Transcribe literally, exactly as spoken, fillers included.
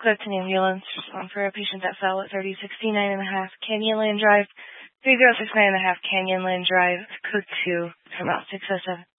Clifton Ambulance, respond for a patient that fell at thirty sixty-nine and a half Canyonland Drive, three zero six nine and a half Canyonland Drive, code two, from out six oh seven.